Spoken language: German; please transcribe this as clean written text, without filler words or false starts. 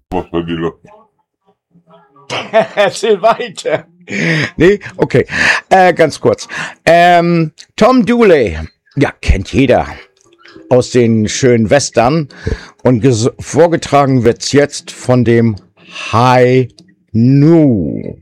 Was bei dir? Erzähl weiter. Nee, okay. Ganz kurz. Tom Dooley, ja, kennt jeder aus den schönen Western. Und vorgetragen wird's jetzt von dem High Nu.